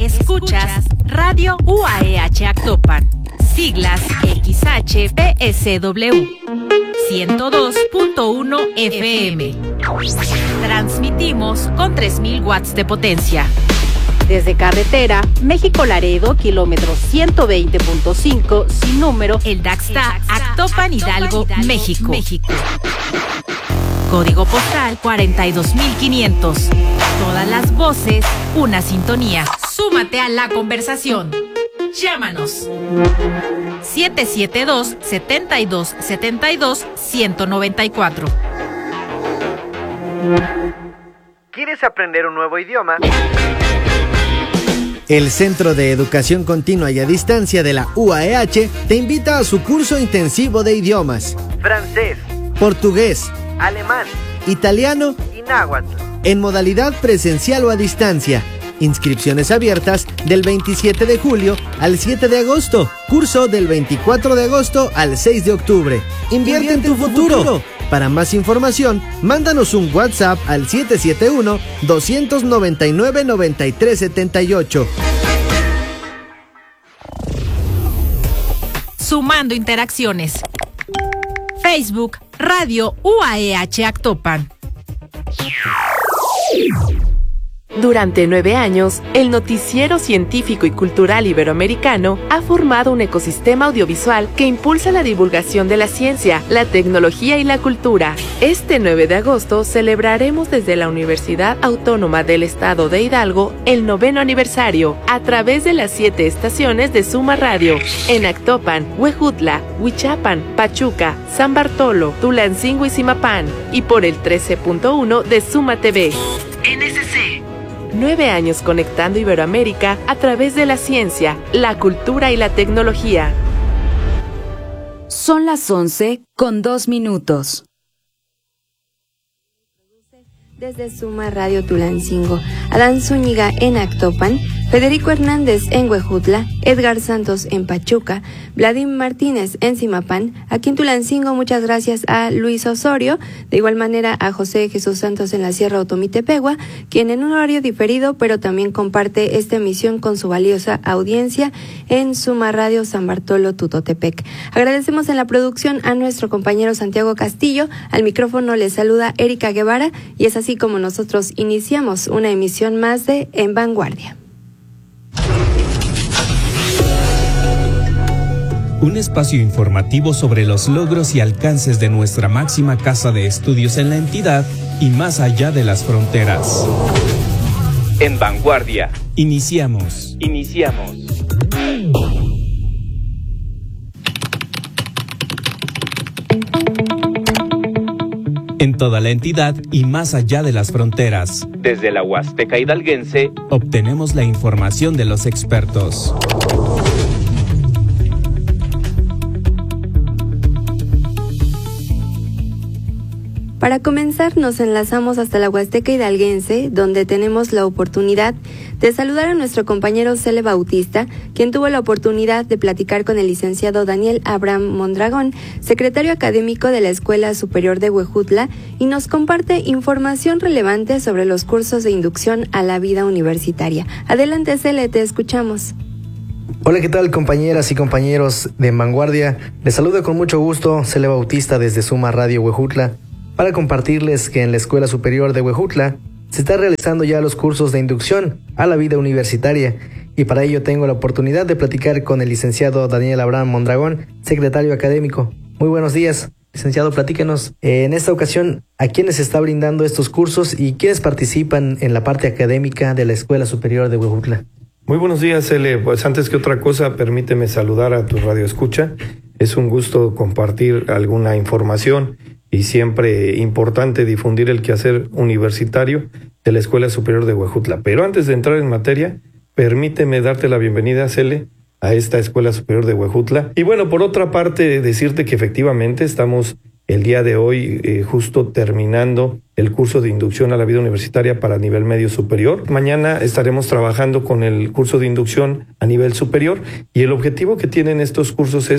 Escuchas Radio UAEH Actopan, siglas XHPSW, 102.1 FM. Transmitimos con 3,000 watts de potencia. Desde carretera, México-Laredo, kilómetro 120.5, sin número, el Daxta, Actopan, Hidalgo, México. Código postal 42,500. Todas las voces, una sintonía. Súmate a la conversación. Llámanos. 772-7272-194. ¿Quieres aprender un nuevo idioma? El Centro de Educación Continua y a Distancia de la UAEH te invita a su curso intensivo de idiomas: Francés, portugués, alemán, italiano y náhuatl, en modalidad presencial o a distancia. Inscripciones abiertas del 27 de julio al 7 de agosto. Curso del 24 de agosto al 6 de octubre. Invierte en tu futuro. Para más información, mándanos un WhatsApp al 771-299-9378. Sumando interacciones. Facebook, Radio UAEH Actopan. Durante 9 años, el noticiero científico y cultural iberoamericano ha formado un ecosistema audiovisual que impulsa la divulgación de la ciencia, la tecnología y la cultura. Este 9 de agosto celebraremos desde la Universidad Autónoma del Estado de Hidalgo el 9º aniversario a través de las 7 estaciones de Suma Radio en Actopan, Huejutla, Huichapan, Pachuca, San Bartolo, Tulancingo y Zimapán, y por el 13.1 de Suma TV. NSC. 9 años conectando Iberoamérica a través de la ciencia, la cultura y la tecnología. Son las 11:02. Desde Suma Radio Tulancingo, Adán Zúñiga en Actopan, Federico Hernández en Huejutla, Edgar Santos en Pachuca, Vladimir Martínez en Zimapán. Aquí en Tulancingo, muchas gracias a Luis Osorio, de igual manera a José Jesús Santos en la Sierra Otomitepegua, quien en un horario diferido, pero también comparte esta emisión con su valiosa audiencia en Suma Radio San Bartolo Tutotepec. Agradecemos en la producción a nuestro compañero Santiago Castillo. Al micrófono les saluda Erika Guevara, y es así como nosotros iniciamos una emisión más de En Vanguardia. Un espacio informativo sobre los logros y alcances de nuestra máxima casa de estudios en la entidad y más allá de las fronteras. En Vanguardia. Iniciamos. En toda la entidad y más allá de las fronteras. Desde la Huasteca hidalguense, obtenemos la información de los expertos. Para comenzar, nos enlazamos hasta la Huasteca hidalguense, donde tenemos la oportunidad de saludar a nuestro compañero Cele Bautista, quien tuvo la oportunidad de platicar con el licenciado Daniel Abraham Mondragón, secretario académico de la Escuela Superior de Huejutla, y nos comparte información relevante sobre los cursos de inducción a la vida universitaria. Adelante, Cele, te escuchamos. Hola, ¿qué tal, compañeras y compañeros de Vanguardia? Les saludo con mucho gusto, Cele Bautista, desde Suma Radio Huejutla, para compartirles que en la Escuela Superior de Huejutla se está realizando ya los cursos de inducción a la vida universitaria, y para ello tengo la oportunidad de platicar con el licenciado Daniel Abraham Mondragón, secretario académico. Muy buenos días, licenciado, platíquenos en esta ocasión a quiénes se está brindando estos cursos y quiénes participan en la parte académica de la Escuela Superior de Huejutla. Muy buenos días, Cele. Pues antes que otra cosa, permíteme saludar a tu radioescucha. Es un gusto compartir alguna información y siempre importante difundir el quehacer universitario de la Escuela Superior de Huejutla. Pero antes de entrar en materia, permíteme darte la bienvenida, Cele, a esta Escuela Superior de Huejutla. Y bueno, por otra parte, decirte que efectivamente estamos el día de hoy justo terminando el curso de inducción a la vida universitaria para nivel medio superior. Mañana estaremos trabajando con el curso de inducción a nivel superior, y el objetivo que tienen estos cursos es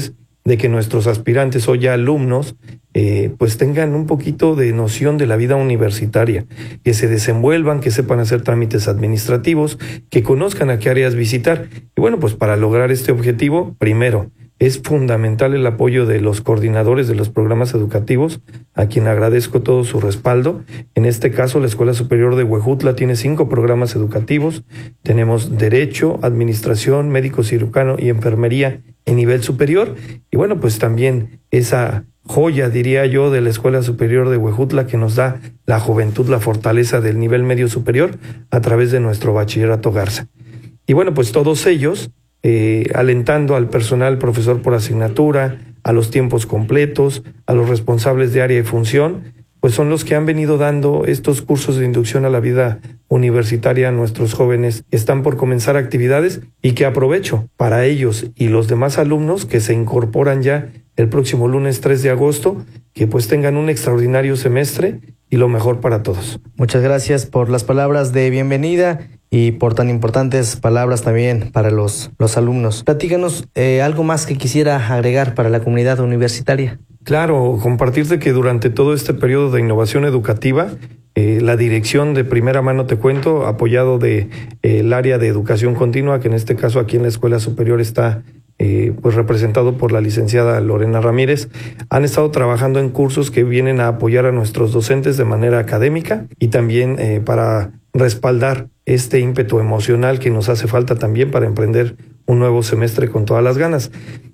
de que nuestros aspirantes o ya alumnos pues tengan un poquito de noción de la vida universitaria, que se desenvuelvan, que sepan hacer trámites administrativos, que conozcan a qué áreas visitar. Y bueno, pues para lograr este objetivo, primero, es fundamental el apoyo de los coordinadores de los programas educativos, a quien agradezco todo su respaldo. En este caso, la Escuela Superior de Huejutla tiene 5 programas educativos. Tenemos Derecho, Administración, Médico Cirujano y Enfermería en nivel superior. Y bueno, pues también esa joya, diría yo, de la Escuela Superior de Huejutla, que nos da la juventud, la fortaleza del nivel medio superior a través de nuestro Bachillerato Garza. Y bueno, pues todos ellos alentando al personal profesor por asignatura, a los tiempos completos, a los responsables de área y función, pues son los que han venido dando estos cursos de inducción a la vida universitaria a nuestros jóvenes que están por comenzar actividades, y que aprovecho para ellos y los demás alumnos que se incorporan ya el próximo lunes 3 de agosto, que pues tengan un extraordinario semestre y lo mejor para todos. Muchas gracias por las palabras de bienvenida y por tan importantes palabras también para los alumnos. Platícanos algo más que quisiera agregar para la comunidad universitaria. Claro, compartirte que durante todo este periodo de innovación educativa, la dirección de primera mano, te cuento, apoyado de el área de educación continua, que en este caso aquí en la Escuela Superior está pues representado por la licenciada Lorena Ramírez, han estado trabajando en cursos que vienen a apoyar a nuestros docentes de manera académica y también para respaldar este ímpetu emocional que nos hace falta también para emprender un nuevo semestre con todas las ganas.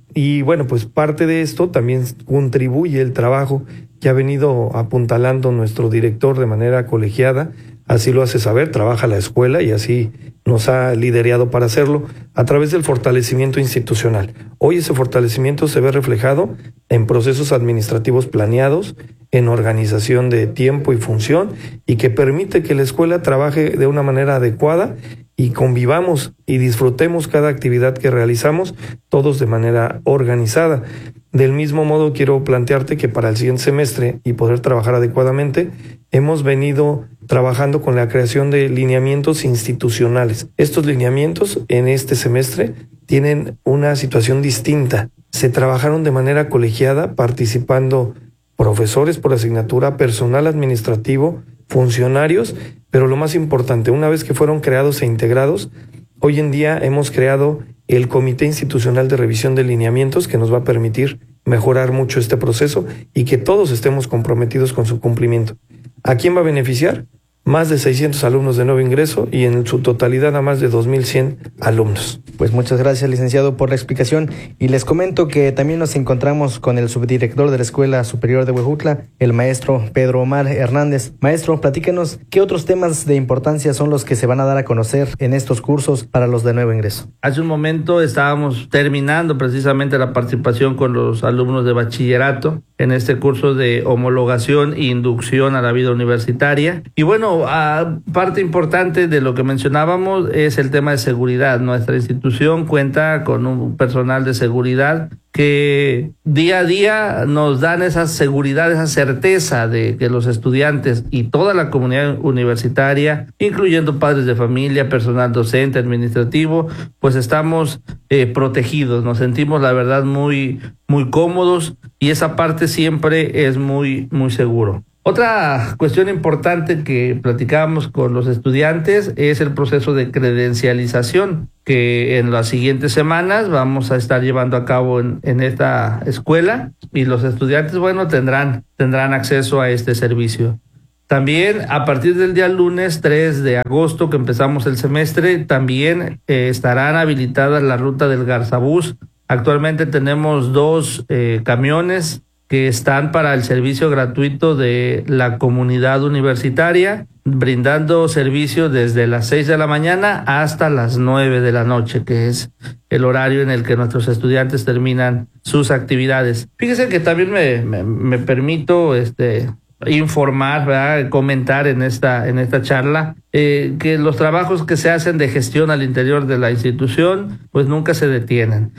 Y bueno, pues parte de esto también contribuye el trabajo que ha venido apuntalando nuestro director de manera colegiada. Así lo hace saber, trabaja la escuela y así nos ha liderado para hacerlo a través del fortalecimiento institucional. Hoy ese fortalecimiento se ve reflejado en procesos administrativos planeados, en organización de tiempo y función, y que permite que la escuela trabaje de una manera adecuada y convivamos y disfrutemos cada actividad que realizamos, todos de manera organizada. Del mismo modo, quiero plantearte que para el siguiente semestre y poder trabajar adecuadamente, hemos venido trabajando con la creación de lineamientos institucionales. Estos lineamientos en este semestre tienen una situación distinta. Se trabajaron de manera colegiada, participando profesores por asignatura, personal administrativo, funcionarios, pero lo más importante, una vez que fueron creados e integrados, hoy en día hemos creado el Comité Institucional de Revisión de Lineamientos, que nos va a permitir mejorar mucho este proceso y que todos estemos comprometidos con su cumplimiento. ¿A quién va a beneficiar? Más de 600 alumnos de nuevo ingreso y en su totalidad a más de 2.100 alumnos. Pues muchas gracias, licenciado, por la explicación. Y les comento que también nos encontramos con el subdirector de la Escuela Superior de Huejutla, el maestro Pedro Omar Hernández. Maestro, platícanos, ¿qué otros temas de importancia son los que se van a dar a conocer en estos cursos para los de nuevo ingreso? Hace un momento estábamos terminando precisamente la participación con los alumnos de bachillerato en este curso de homologación e inducción a la vida universitaria. Y bueno, parte importante de lo que mencionábamos es el tema de seguridad. Nuestra institución cuenta con un personal de seguridad que día a día nos dan esa seguridad, esa certeza de que los estudiantes y toda la comunidad universitaria, incluyendo padres de familia, personal docente, administrativo, pues estamos protegidos, nos sentimos la verdad muy cómodos y esa parte siempre es muy seguro. Otra cuestión importante que platicábamos con los estudiantes es el proceso de credencialización que en las siguientes semanas vamos a estar llevando a cabo en esta escuela y los estudiantes, bueno, tendrán acceso a este servicio. También a partir del día lunes 3 de agosto que empezamos el semestre, también estarán habilitadas la ruta del Garzabús. Actualmente tenemos 2 camiones que están para el servicio gratuito de la comunidad universitaria, brindando servicio desde las 6 de la mañana hasta las 9 de la noche, que es el horario en el que nuestros estudiantes terminan sus actividades. Fíjense que también me permito informar, ¿verdad? Comentar en esta charla que los trabajos que se hacen de gestión al interior de la institución pues nunca se detienen.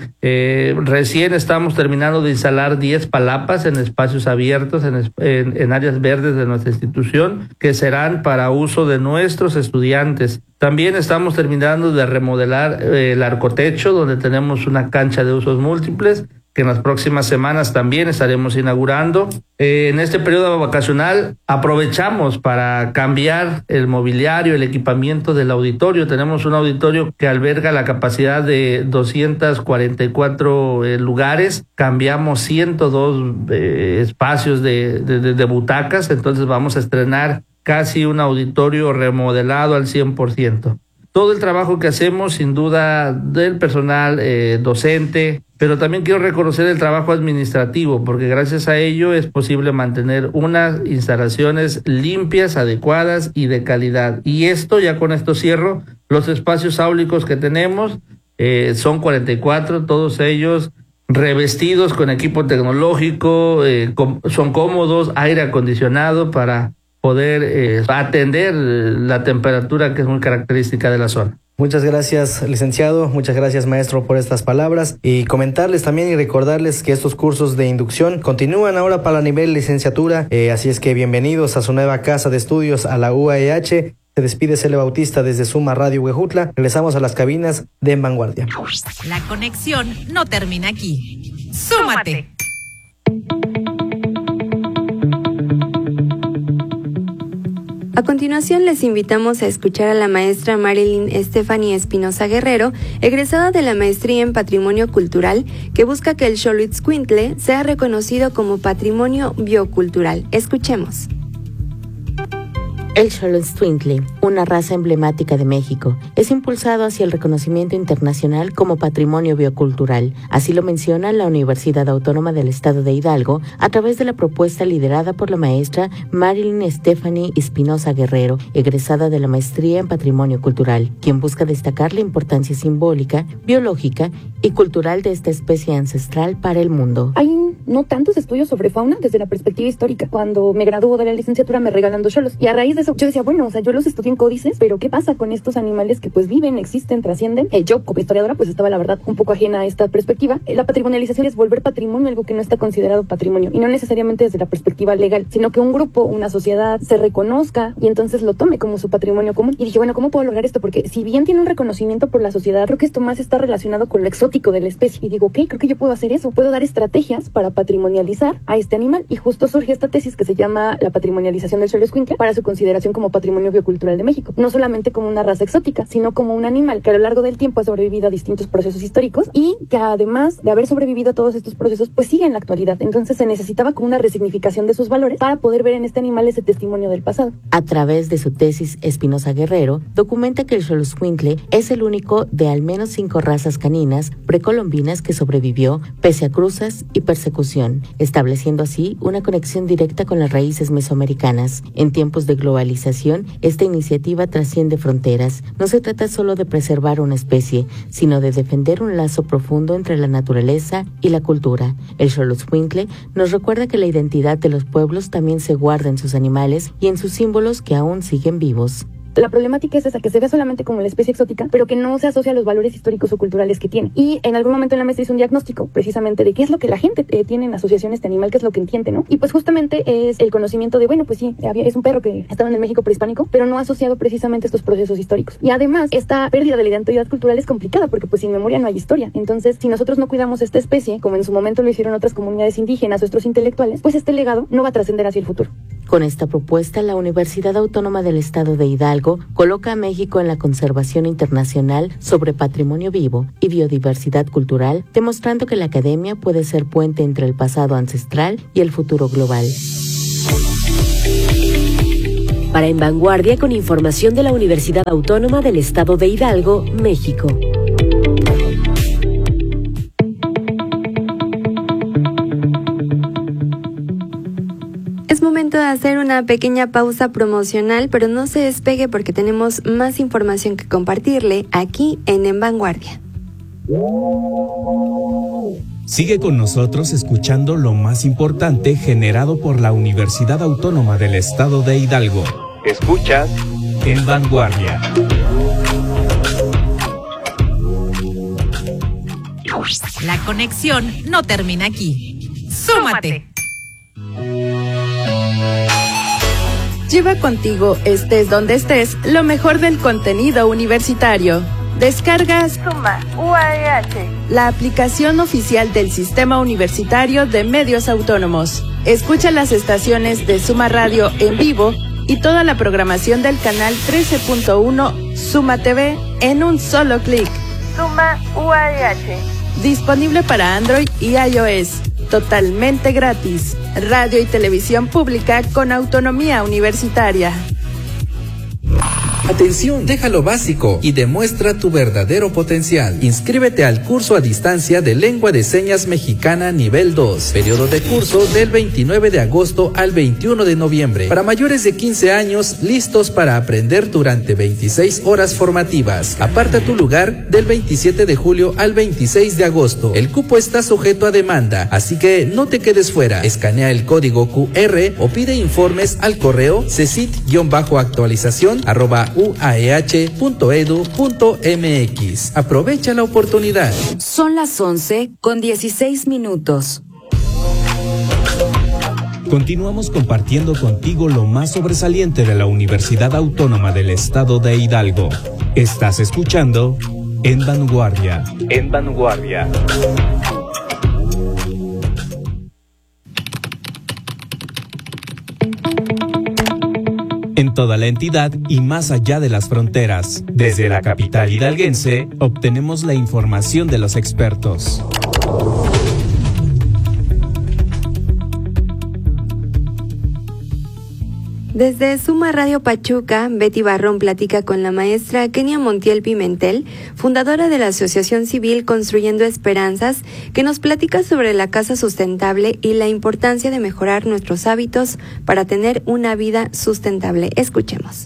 Recién estamos terminando de instalar 10 palapas en espacios abiertos, en áreas verdes de nuestra institución, que serán para uso de nuestros estudiantes. También estamos terminando de remodelar el arcotecho, donde tenemos una cancha de usos múltiples que en las próximas semanas también estaremos inaugurando. En este periodo vacacional aprovechamos para cambiar el mobiliario, el equipamiento del auditorio. Tenemos un auditorio que alberga la capacidad de 244 lugares. Cambiamos 102 espacios de butacas, entonces vamos a estrenar casi un auditorio remodelado al 100%. Todo el trabajo que hacemos, sin duda, del personal docente, pero también quiero reconocer el trabajo administrativo, porque gracias a ello es posible mantener unas instalaciones limpias, adecuadas y de calidad. Y esto, ya con esto cierro, los espacios áulicos que tenemos son 44, todos ellos revestidos con equipo tecnológico, son cómodos, aire acondicionado para poder atender la temperatura que es muy característica de la zona. Muchas gracias, licenciado. Muchas gracias, maestro, por estas palabras. Y comentarles también y recordarles que estos cursos de inducción continúan ahora para nivel licenciatura. Así es que bienvenidos a su nueva casa de estudios, a la UAEH. Se despide Cele Bautista desde Suma Radio Huejutla. Regresamos a las cabinas de En Vanguardia. La conexión no termina aquí. ¡Súmate! A continuación les invitamos a escuchar a la maestra Marilyn Stephanie Espinosa Guerrero, egresada de la maestría en Patrimonio Cultural, que busca que el Xoloitzcuintle sea reconocido como Patrimonio Biocultural. Escuchemos. El Xoloitzcuintle, una raza emblemática de México, es impulsado hacia el reconocimiento internacional como patrimonio biocultural. Así lo menciona la Universidad Autónoma del Estado de Hidalgo a través de la propuesta liderada por la maestra Marilyn Stephanie Espinosa Guerrero, egresada de la maestría en Patrimonio Cultural, quien busca destacar la importancia simbólica, biológica y cultural de esta especie ancestral para el mundo. Hay no tantos estudios sobre fauna desde la perspectiva histórica. Cuando me graduó de la licenciatura me regalan 2 xolos y a raíz de eso yo decía, bueno, o sea, yo los estudié en códices, pero ¿qué pasa con estos animales que pues viven, existen, trascienden? Yo como historiadora pues estaba la verdad un poco ajena a esta perspectiva. La patrimonialización es volver patrimonio algo que no está considerado patrimonio, y no necesariamente desde la perspectiva legal, sino que un grupo, una sociedad se reconozca y entonces lo tome como su patrimonio común. Y dije, bueno, ¿cómo puedo lograr esto? Porque si bien tiene un reconocimiento por la sociedad, creo que esto más está relacionado con lo exótico de la especie. Y digo, ok, creo que yo puedo hacer eso, puedo dar estrategias para patrimonializar a este animal, y justo surge esta tesis que se llama la patrimonialización del Xoloitzcuintle para su consideración como patrimonio biocultural de México, no solamente como una raza exótica, sino como un animal que a lo largo del tiempo ha sobrevivido a distintos procesos históricos y que además de haber sobrevivido a todos estos procesos, pues sigue en la actualidad. Entonces se necesitaba como una resignificación de sus valores para poder ver en este animal ese testimonio del pasado. A través de su tesis, Espinosa Guerrero documenta que el Xoloitzcuintle es el único de al menos 5 razas caninas precolombinas que sobrevivió pese a cruzas y persecución, estableciendo así una conexión directa con las raíces mesoamericanas. En tiempos de globalización, esta iniciativa trasciende fronteras. No se trata solo de preservar una especie, sino de defender un lazo profundo entre la naturaleza y la cultura. El Xoloitzcuintle nos recuerda que la identidad de los pueblos también se guarda en sus animales y en sus símbolos que aún siguen vivos. La problemática es esa, que se ve solamente como la especie exótica, pero que no se asocia a los valores históricos o culturales que tiene. Y en algún momento en la maestría hice un diagnóstico precisamente de qué es lo que la gente tiene en asociación a este animal, qué es lo que entiende, ¿no? Y pues justamente es el conocimiento de, bueno, pues sí, es un perro que estaba en el México prehispánico, pero no asociado precisamente a estos procesos históricos. Y además, esta pérdida de la identidad cultural es complicada porque pues sin memoria no hay historia. Entonces, si nosotros no cuidamos esta especie, como en su momento lo hicieron otras comunidades indígenas o otros intelectuales, pues este legado no va a trascender hacia el futuro. Con esta propuesta, la Universidad Autónoma del Estado de Hidalgo coloca a México en la conservación internacional sobre patrimonio vivo y biodiversidad cultural, demostrando que la academia puede ser puente entre el pasado ancestral y el futuro global. Para En Vanguardia, con información de la Universidad Autónoma del Estado de Hidalgo, México. Es momento de hacer una pequeña pausa promocional, pero no se despegue porque tenemos más información que compartirle aquí en Vanguardia. Sigue con nosotros escuchando lo más importante generado por la Universidad Autónoma del Estado de Hidalgo. Escuchas En Vanguardia. La conexión no termina aquí. ¡Súmate! Lleva contigo, estés donde estés, lo mejor del contenido universitario. Descargas Suma UAEH, la aplicación oficial del Sistema Universitario de Medios Autónomos. Escucha las estaciones de Suma Radio en vivo y toda la programación del canal 13.1 Suma TV en un solo clic. Suma UAEH. Disponible para Android y iOS. Totalmente gratis. Radio y televisión pública con autonomía universitaria. Atención, deja lo básico y demuestra tu verdadero potencial. Inscríbete al curso a distancia de Lengua de Señas Mexicana nivel 2. Periodo de curso del 29 de agosto al 21 de noviembre. Para mayores de 15 años, listos para aprender durante 26 horas formativas. Aparta tu lugar del 27 de julio al 26 de agosto. El cupo está sujeto a demanda, así que no te quedes fuera. Escanea el código QR o pide informes al correo cesit-actualización@uaeh.edu.mx. Aprovecha la oportunidad. Son las 11:16. Continuamos compartiendo contigo lo más sobresaliente de la Universidad Autónoma del Estado de Hidalgo. Estás escuchando En Vanguardia. En Vanguardia. En toda la entidad y más allá de las fronteras, desde la capital hidalguense, obtenemos la información de los expertos. Desde Suma Radio Pachuca, Betty Barrón platica con la maestra Kenia Montiel Pimentel, fundadora de la Asociación Civil Construyendo Esperanzas, que nos platica sobre la casa sustentable y la importancia de mejorar nuestros hábitos para tener una vida sustentable. Escuchemos.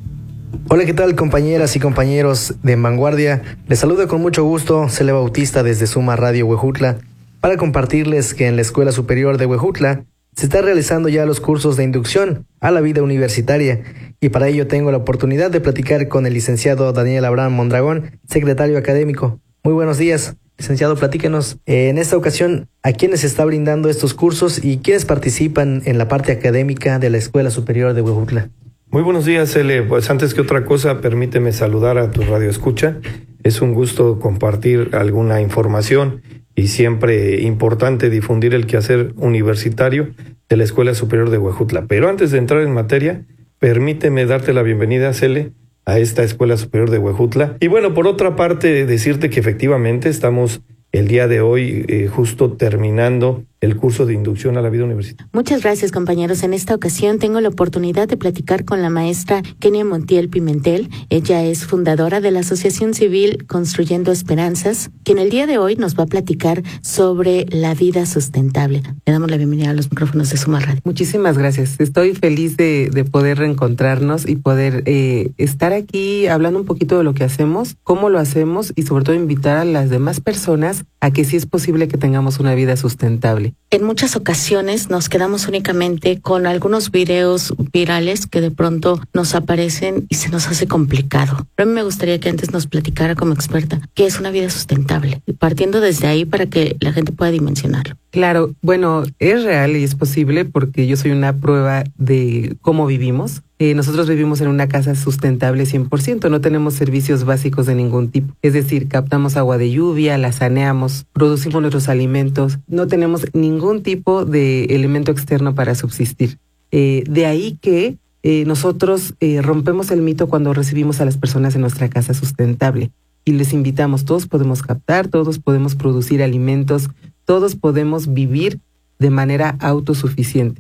Hola, ¿qué tal, compañeras y compañeros de Vanguardia? Les saludo con mucho gusto, Cele Bautista desde Suma Radio Huejutla, para compartirles que en la Escuela Superior de Huejutla se está realizando ya los cursos de inducción a la vida universitaria, y para ello tengo la oportunidad de platicar con el licenciado Daniel Abraham Mondragón, secretario académico. Muy buenos días, licenciado, platíquenos en esta ocasión a quiénes se está brindando estos cursos y quiénes participan en la parte académica de la Escuela Superior de Huejutla. Muy buenos días, Ele. Pues antes que otra cosa, permíteme saludar a tu radio escucha. Es un gusto compartir alguna información y siempre importante difundir el quehacer universitario de la Escuela Superior de Huejutla. Pero antes de entrar en materia, permíteme darte la bienvenida, Cele, a esta Escuela Superior de Huejutla. Y bueno, por otra parte, decirte que efectivamente estamos el día de hoy justo terminando el curso de inducción a la vida universitaria. Muchas gracias, compañeros. En esta ocasión tengo la oportunidad de platicar con la maestra Kenia Montiel Pimentel. Ella es fundadora de la Asociación Civil Construyendo Esperanzas, quien el día de hoy nos va a platicar sobre la vida sustentable. Le damos la bienvenida a los micrófonos de Suma Radio. Muchísimas gracias. Estoy feliz de poder reencontrarnos y poder estar aquí hablando un poquito de lo que hacemos, cómo lo hacemos y sobre todo invitar a las demás personas a que sí es posible que tengamos una vida sustentable. En muchas ocasiones nos quedamos únicamente con algunos videos virales que de pronto nos aparecen y se nos hace complicado. Pero a mí me gustaría que antes nos platicara como experta qué es una vida sustentable, partiendo desde ahí para que la gente pueda dimensionarlo. Claro, bueno, es real y es posible porque yo soy una prueba de cómo vivimos. Nosotros vivimos en una casa sustentable 100%, no tenemos servicios básicos de ningún tipo. Es decir, captamos agua de lluvia, la saneamos, producimos nuestros alimentos, no tenemos ningún tipo de elemento externo para subsistir. De ahí que nosotros rompemos el mito cuando recibimos a las personas en nuestra casa sustentable y les invitamos, todos podemos captar, todos podemos producir alimentos, todos podemos vivir de manera autosuficiente.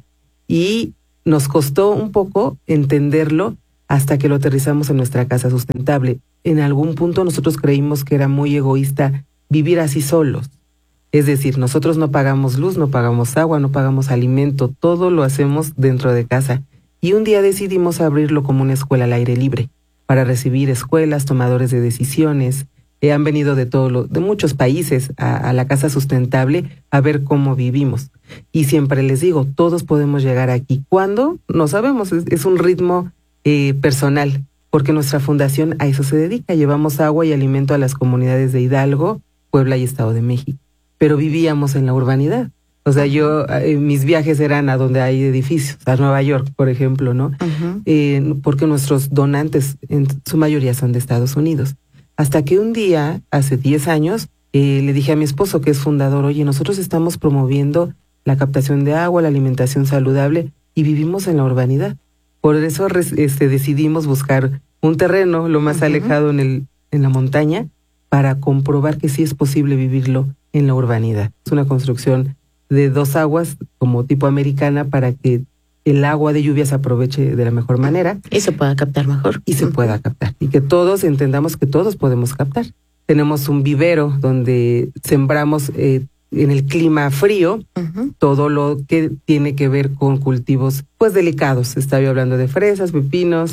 Y nos costó un poco entenderlo hasta que lo aterrizamos en nuestra casa sustentable. En algún punto nosotros creímos que era muy egoísta vivir así solos. Es decir, nosotros no pagamos luz, no pagamos agua, no pagamos alimento, todo lo hacemos dentro de casa. Y un día decidimos abrirlo como una escuela al aire libre, para recibir escuelas, tomadores de decisiones. Han venido de muchos países a la casa sustentable a ver cómo vivimos. Y siempre les digo, todos podemos llegar aquí. ¿Cuándo? No sabemos, es un ritmo personal, porque nuestra fundación a eso se dedica. Llevamos agua y alimento a las comunidades de Hidalgo, Puebla y Estado de México. Pero vivíamos en la urbanidad. O sea, mis viajes eran a donde hay edificios, a Nueva York, por ejemplo, ¿no? Uh-huh. Porque nuestros donantes, en su mayoría, son de Estados Unidos. Hasta que un día, hace 10 años, le dije a mi esposo, que es fundador, oye, nosotros estamos promoviendo la captación de agua, la alimentación saludable, y vivimos en la urbanidad. Por eso decidimos buscar un terreno lo más alejado en la montaña, para comprobar que sí es posible vivirlo en la urbanidad. Es una construcción de 2 aguas, como tipo americana, para que el agua de lluvia se aproveche de la mejor manera. Y se pueda captar mejor. Y se pueda captar. Y que todos entendamos que todos podemos captar. Tenemos un vivero donde sembramos en el clima frío todo lo que tiene que ver con cultivos pues delicados. Estaba hablando de fresas, pepinos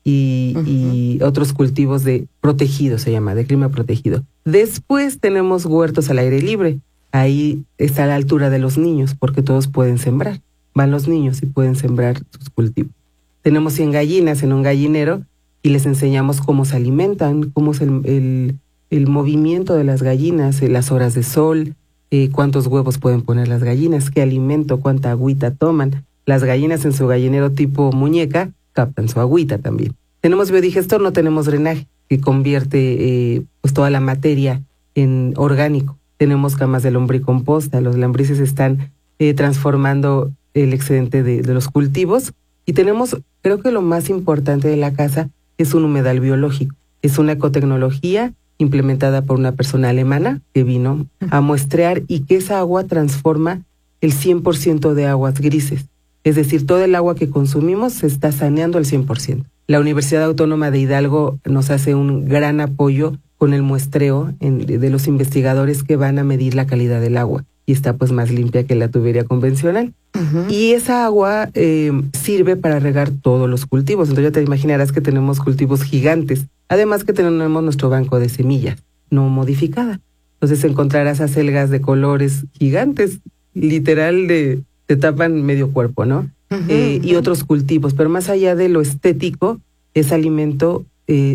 y otros cultivos de protegido, se llama, de clima protegido. Después tenemos huertos al aire libre. Ahí está a la altura de los niños, porque todos pueden sembrar. Van los niños y pueden sembrar sus cultivos. Tenemos 100 gallinas en un gallinero y les enseñamos cómo se alimentan, cómo es el movimiento de las gallinas, las horas de sol, cuántos huevos pueden poner las gallinas, qué alimento, cuánta agüita toman. Las gallinas en su gallinero tipo muñeca captan su agüita también. Tenemos biodigestor, no tenemos drenaje, que convierte pues toda la materia en orgánico. Tenemos camas de lombricomposta, los lombrices están transformando el excedente de los cultivos. Y tenemos, creo que lo más importante de la casa es un humedal biológico. Es una ecotecnología implementada por una persona alemana que vino a muestrear y que esa agua transforma el 100% de aguas grises. Es decir, todo el agua que consumimos se está saneando al 100%. La Universidad Autónoma de Hidalgo nos hace un gran apoyo con el muestreo de los investigadores que van a medir la calidad del agua. Y está pues más limpia que la tubería convencional. Y esa agua sirve para regar todos los cultivos. Entonces ya te imaginarás que tenemos cultivos gigantes. Además que tenemos nuestro banco de semillas no modificada. Entonces encontrarás acelgas de colores gigantes, literal te tapan medio cuerpo, ¿no? Y otros cultivos. Pero más allá de lo estético, es alimento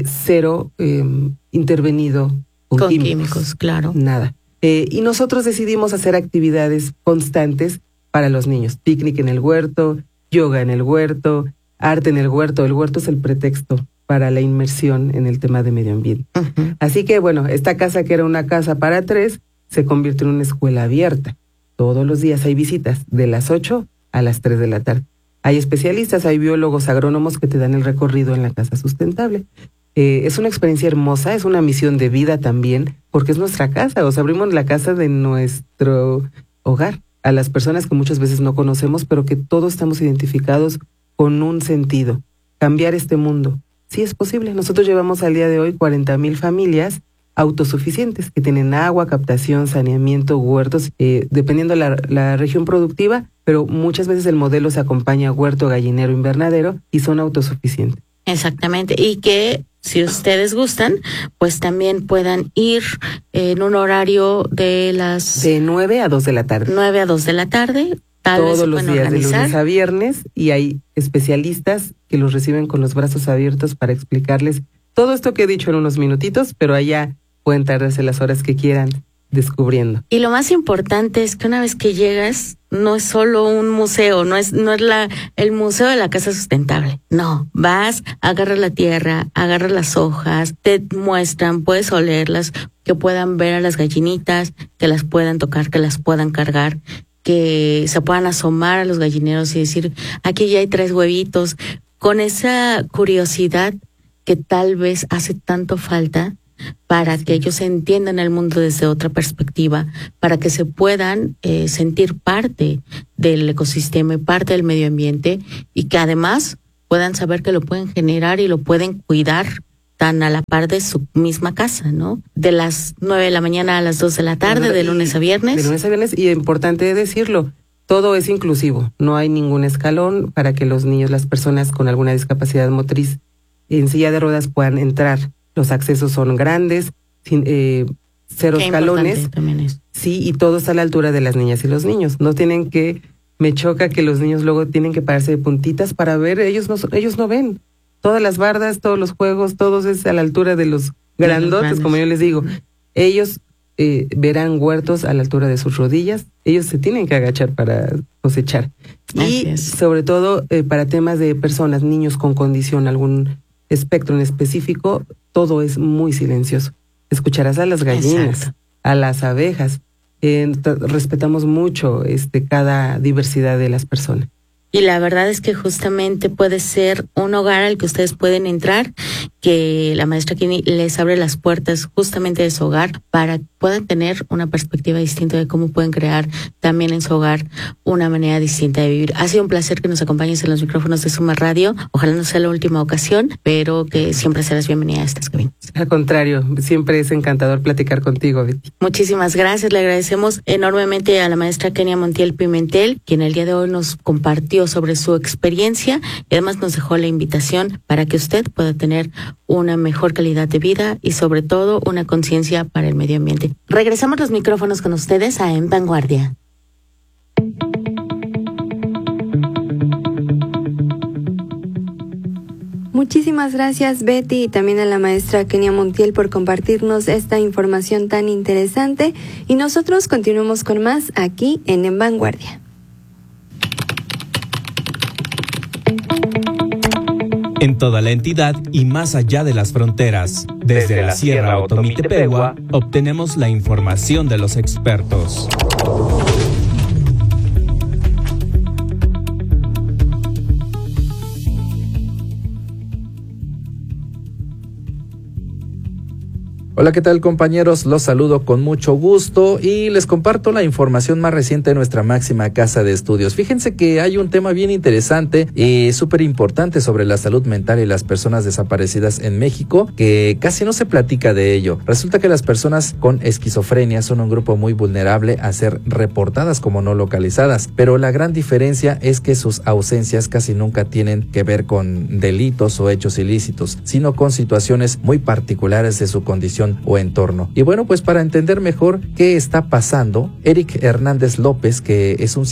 cero intervenido con químicos. Claro. Nada. Y nosotros decidimos hacer actividades constantes para los niños. Picnic en el huerto, yoga en el huerto, arte en el huerto. El huerto es el pretexto para la inmersión en el tema de medio ambiente. Así que bueno, esta casa, que era una casa para 3, se convierte en una escuela abierta. Todos los días hay visitas, de las 8 a las 3 de la tarde. Hay especialistas, hay biólogos, agrónomos que te dan el recorrido en la casa sustentable. Es una experiencia hermosa, es una misión de vida también, porque es nuestra casa. O sea, abrimos la casa de nuestro hogar a las personas que muchas veces no conocemos, pero que todos estamos identificados con un sentido: cambiar este mundo. Sí es posible. Nosotros llevamos al día de hoy 40,000 familias autosuficientes que tienen agua, captación, saneamiento, huertos, dependiendo la región productiva, pero muchas veces el modelo se acompaña huerto, gallinero, invernadero, y son autosuficientes. Exactamente, y que si ustedes gustan, pues también puedan ir en un horario de 9 a 2 de la tarde. 9 a 2 de la tarde. Todos los días, de lunes a viernes, y hay especialistas que los reciben con los brazos abiertos para explicarles todo esto que he dicho en unos minutitos, pero allá pueden tardarse las horas que quieran descubriendo. Y lo más importante es que una vez que llegas, no es solo un museo, no es el museo de la casa sustentable. No, vas, agarras la tierra, agarras las hojas, te muestran, puedes olerlas, que puedan ver a las gallinitas, que las puedan tocar, que las puedan cargar, que se puedan asomar a los gallineros y decir, aquí ya hay 3 huevitos, con esa curiosidad que tal vez hace tanto falta para que ellos entiendan el mundo desde otra perspectiva, para que se puedan sentir parte del ecosistema y parte del medio ambiente, y que además puedan saber que lo pueden generar y lo pueden cuidar tan a la par de su misma casa, ¿no? De las 9 de la mañana a las 2 de la tarde, de lunes a viernes. De lunes a viernes, y importante decirlo, todo es inclusivo, no hay ningún escalón para que los niños, las personas con alguna discapacidad motriz en silla de ruedas puedan entrar. Los accesos son grandes, sin, 0 escalones. Sí, y todo está a la altura de las niñas y los niños. No tienen que, me choca que los niños luego tienen que pararse de puntitas para ver, ellos no ven. Todas las bardas, todos los juegos, todos es a la altura de los grandotes, como yo les digo. Ellos verán huertos a la altura de sus rodillas. Ellos se tienen que agachar para cosechar. Y sobre todo para temas de personas, niños con condición, algún espectro en específico, todo es muy silencioso. escucharás a las gallinas, a las abejas. Respetamos mucho cada diversidad de las personas. Y la verdad es que justamente puede ser un hogar al que ustedes pueden entrar, que la maestra Kenny les abre las puertas justamente de su hogar para que puedan tener una perspectiva distinta de cómo pueden crear también en su hogar una manera distinta de vivir. Ha sido un placer que nos acompañes en los micrófonos de Suma Radio. Ojalá no sea la última ocasión, pero que siempre serás bienvenida a estas cabinas. Al contrario, siempre es encantador platicar contigo, Betty. Muchísimas gracias. Le agradecemos enormemente a la maestra Kenia Montiel Pimentel, quien el día de hoy nos compartió sobre su experiencia y además nos dejó la invitación para que usted pueda tener una mejor calidad de vida y sobre todo una conciencia para el medio ambiente. Regresamos los micrófonos con ustedes a En Vanguardia. Muchísimas gracias, Betty, y también a la maestra Kenia Montiel por compartirnos esta información tan interesante. Y nosotros continuamos con más aquí en Vanguardia. En toda la entidad y más allá de las fronteras, desde la Sierra Otomí-Tepehua, obtenemos la información de los expertos. Hola, ¿qué tal, compañeros? Los saludo con mucho gusto y les comparto la información más reciente de nuestra máxima casa de estudios. Fíjense que hay un tema bien interesante y súper importante sobre la salud mental y las personas desaparecidas en México, que casi no se platica de ello. Resulta que las personas con esquizofrenia son un grupo muy vulnerable a ser reportadas como no localizadas, pero la gran diferencia es que sus ausencias casi nunca tienen que ver con delitos o hechos ilícitos, sino con situaciones muy particulares de su condición o entorno. Y bueno, pues para entender mejor qué está pasando, Eric Hernández López, que es un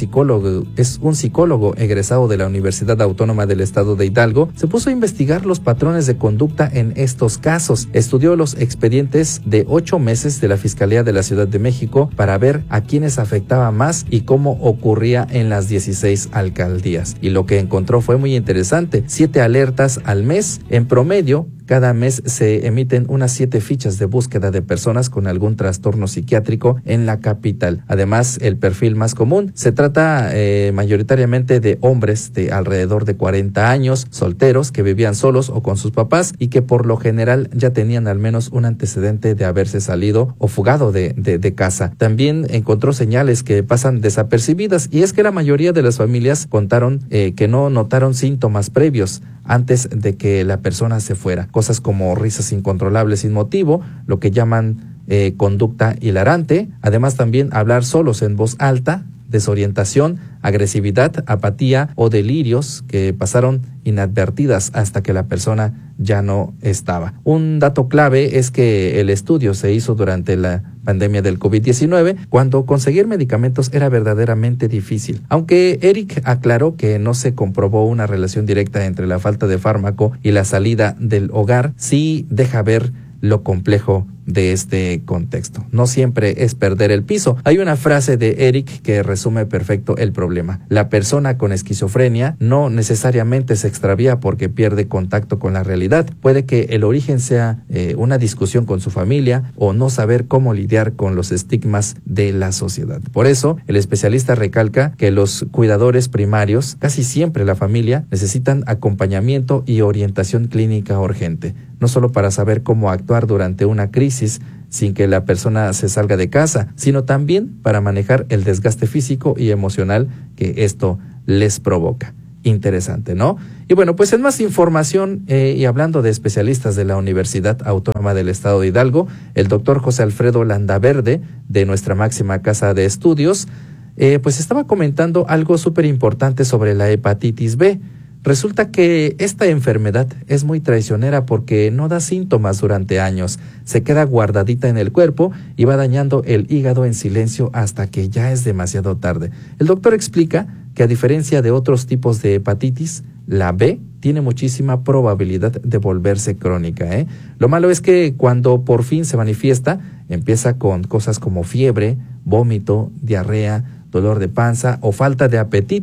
psicólogo egresado de la Universidad Autónoma del Estado de Hidalgo, se puso a investigar los patrones de conducta en estos casos. Estudió los expedientes de 8 meses de la Fiscalía de la Ciudad de México para ver a quiénes afectaba más y cómo ocurría en las 16 alcaldías. Y lo que encontró fue muy interesante: 7 alertas al mes. En promedio, cada mes se emiten unas 7 fichas de búsqueda de personas con algún trastorno psiquiátrico en la capital. Además, el perfil más común se trata mayoritariamente de hombres de alrededor de 40 años, solteros, que vivían solos o con sus papás y que por lo general ya tenían al menos un antecedente de haberse salido o fugado de casa. También encontró señales que pasan desapercibidas, y es que la mayoría de las familias contaron que no notaron síntomas previos antes de que la persona se fuera. Cosas como risas incontrolables sin motivo, lo que llaman conducta hilarante. Además, también hablar solos en voz alta, desorientación, agresividad, apatía o delirios que pasaron inadvertidas hasta que la persona ya no estaba. Un dato clave es que el estudio se hizo durante la pandemia del COVID-19, cuando conseguir medicamentos era verdaderamente difícil. Aunque Eric aclaró que no se comprobó una relación directa entre la falta de fármaco y la salida del hogar, sí deja ver lo complejo de este contexto. No siempre es perder el piso. Hay una frase de Eric que resume perfecto el problema. La persona con esquizofrenia no necesariamente se extravía porque pierde contacto con la realidad. Puede que el origen sea una discusión con su familia o no saber cómo lidiar con los estigmas de la sociedad. Por eso, el especialista recalca que los cuidadores primarios, casi siempre la familia, necesitan acompañamiento y orientación clínica urgente, no solo para saber cómo actuar durante una crisis sin que la persona se salga de casa, sino también para manejar el desgaste físico y emocional que esto les provoca. Interesante, ¿no? Y bueno, pues en más información y hablando de especialistas de la Universidad Autónoma del Estado de Hidalgo, el doctor José Alfredo Landaverde, de nuestra máxima casa de estudios, pues estaba comentando algo súper importante sobre la hepatitis B. Resulta que esta enfermedad es muy traicionera porque no da síntomas durante años, se queda guardadita en el cuerpo y va dañando el hígado en silencio hasta que ya es demasiado tarde. El doctor explica que a diferencia de otros tipos de hepatitis, la B tiene muchísima probabilidad de volverse crónica, Lo malo es que cuando por fin se manifiesta, empieza con cosas como fiebre, vómito, diarrea, dolor de panza o falta de apetito,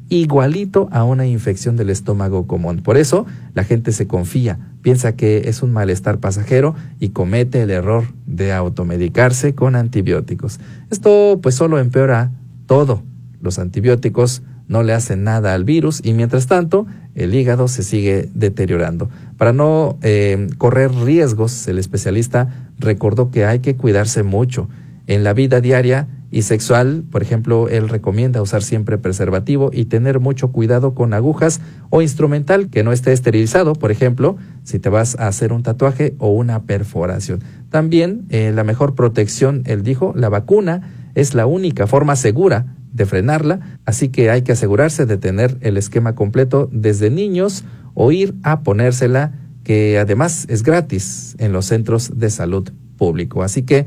igualito a una infección del estómago común. Por eso la gente se confía, piensa que es un malestar pasajero y comete el error de automedicarse con antibióticos. Esto pues solo empeora todo. Los antibióticos no le hacen nada al virus y mientras tanto el hígado se sigue deteriorando. Para no correr riesgos, el especialista recordó que hay que cuidarse mucho. En la vida diaria y sexual, por ejemplo, él recomienda usar siempre preservativo y tener mucho cuidado con agujas o instrumental que no esté esterilizado, por ejemplo, si te vas a hacer un tatuaje o una perforación. También la mejor protección, él dijo, la vacuna es la única forma segura de frenarla, así que hay que asegurarse de tener el esquema completo desde niños o ir a ponérsela, que además es gratis en los centros de salud público. Así que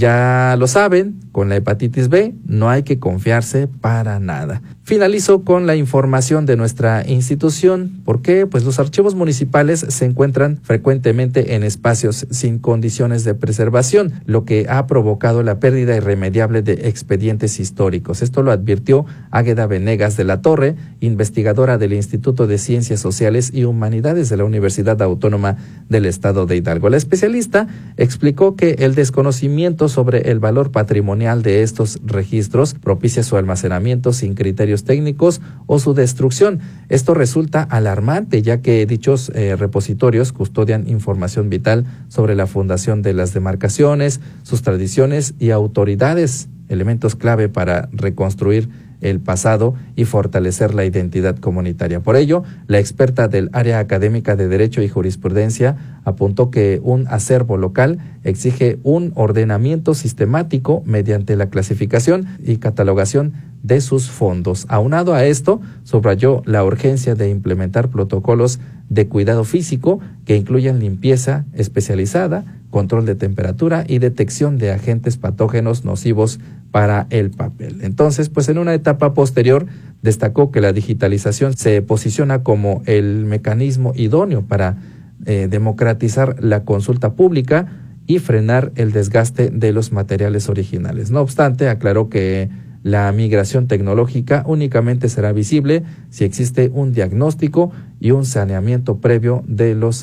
ya lo saben, con la hepatitis B no hay que confiarse para nada. Finalizo con la información de nuestra institución. ¿Por qué? Pues los archivos municipales se encuentran frecuentemente en espacios sin condiciones de preservación, lo que ha provocado la pérdida irremediable de expedientes históricos. Esto lo advirtió Águeda Venegas de la Torre, investigadora del Instituto de Ciencias Sociales y Humanidades de la Universidad Autónoma del Estado de Hidalgo. La especialista explicó que el desconocimiento sobre el valor patrimonial de estos registros propicia su almacenamiento sin criterios técnicos o su destrucción. Esto resulta alarmante, ya que dichos repositorios custodian información vital sobre la fundación de las demarcaciones, sus tradiciones y autoridades, elementos clave para reconstruir el pasado y fortalecer la identidad comunitaria. Por ello, la experta del área académica de Derecho y Jurisprudencia apuntó que un acervo local exige un ordenamiento sistemático mediante la clasificación y catalogación de sus fondos. Aunado a esto, subrayó la urgencia de implementar protocolos de cuidado físico que incluyan limpieza especializada, control de temperatura y detección de agentes patógenos nocivos para el papel. Entonces, pues en una etapa posterior, destacó que la digitalización se posiciona como el mecanismo idóneo para democratizar la consulta pública y frenar el desgaste de los materiales originales. No obstante, aclaró que la migración tecnológica únicamente será visible si existe un diagnóstico y un saneamiento previo de los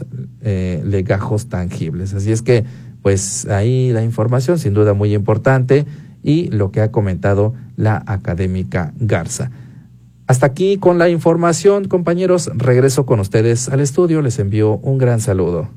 legajos tangibles. Así es que, pues ahí la información sin duda muy importante y lo que ha comentado la académica Garza. Hasta aquí con la información, compañeros. Regreso con ustedes al estudio. Les envío un gran saludo.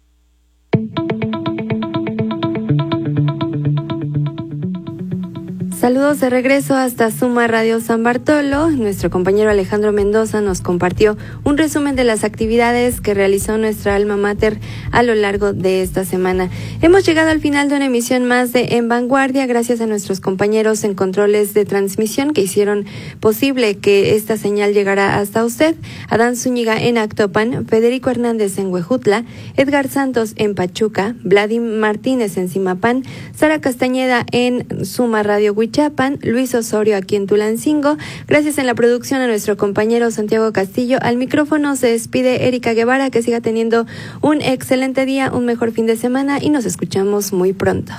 Saludos de regreso hasta Suma Radio San Bartolo. Nuestro compañero Alejandro Mendoza nos compartió un resumen de las actividades que realizó nuestra alma mater a lo largo de esta semana. Hemos llegado al final de una emisión más de En Vanguardia, gracias a nuestros compañeros en controles de transmisión que hicieron posible que esta señal llegara hasta usted. Adán Zúñiga en Actopan, Federico Hernández en Huejutla, Edgar Santos en Pachuca, Vladimir Martínez en Zimapán, Sara Castañeda en Suma Radio Huichapan, Luis Osorio aquí en Tulancingo. Gracias en la producción a nuestro compañero Santiago Castillo. Al micrófono se despide Erika Guevara. Que siga teniendo un excelente día, un mejor fin de semana y nos escuchamos muy pronto.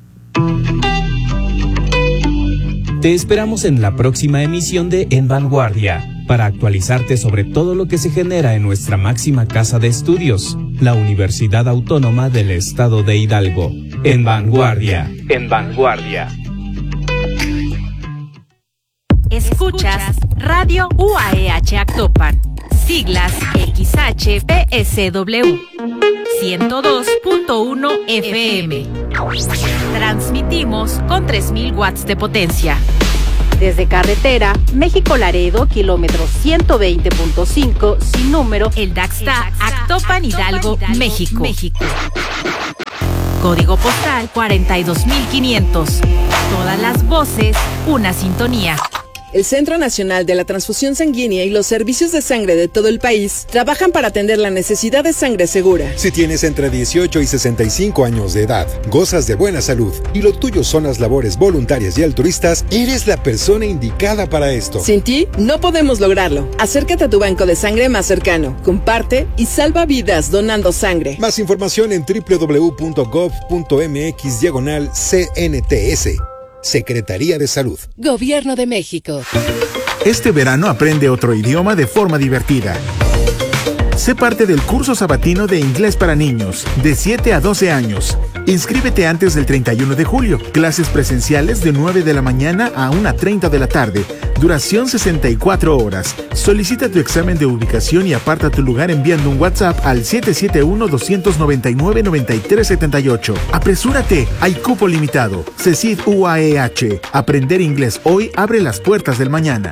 Te esperamos en la próxima emisión de En Vanguardia para actualizarte sobre todo lo que se genera en nuestra máxima casa de estudios, la Universidad Autónoma del Estado de Hidalgo. En Vanguardia. En Vanguardia. Escuchas Radio UAEH Actopan, siglas XHPSW, 102.1 FM. Transmitimos con 3,000 watts de potencia. Desde carretera, México-Laredo, kilómetro 120.5, sin número, el DAX-TA, Actopan, Hidalgo, México. Código postal 42,500. Todas las voces, una sintonía. El Centro Nacional de la Transfusión Sanguínea y los servicios de sangre de todo el país trabajan para atender la necesidad de sangre segura. Si tienes entre 18 y 65 años de edad, gozas de buena salud y lo tuyo son las labores voluntarias y altruistas, eres la persona indicada para esto. Sin ti, no podemos lograrlo. Acércate a tu banco de sangre más cercano, comparte y salva vidas donando sangre. Más información en www.gov.mx/CNTS. Secretaría de Salud. Gobierno de México. Este verano aprende otro idioma de forma divertida. Sé parte del curso sabatino de inglés para niños, de 7 a 12 años. Inscríbete antes del 31 de julio. Clases presenciales de 9 de la mañana a 1:30 de la tarde. Duración 64 horas. Solicita tu examen de ubicación y aparta tu lugar enviando un WhatsApp al 771-299-9378. ¡Apresúrate! Hay cupo limitado. CECID UAEH. Aprender inglés hoy abre las puertas del mañana.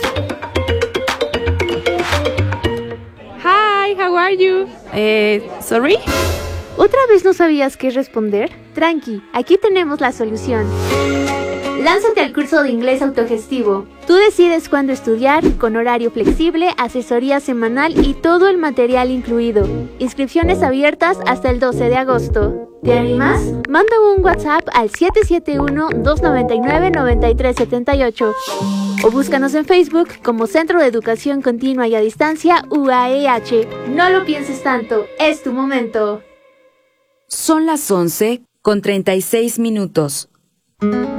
How are you? Sorry? ¿Otra vez no sabías qué responder? Tranqui, aquí tenemos la solución. Lánzate al curso de inglés autogestivo. Tú decides cuándo estudiar, con horario flexible, asesoría semanal y todo el material incluido. Inscripciones abiertas hasta el 12 de agosto. ¿Te animas? Manda un WhatsApp al 771-299-9378 o búscanos en Facebook como Centro de Educación Continua y a Distancia UAEH. No lo pienses tanto, es tu momento. Son las 11:36.